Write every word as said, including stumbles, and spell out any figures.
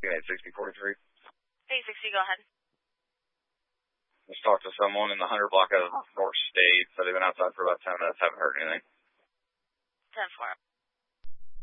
eight sixty forty-three. eight sixty, go ahead. Just talked to someone in the Hunter block out of North State, so they've been outside for about ten minutes, haven't heard anything. ten four.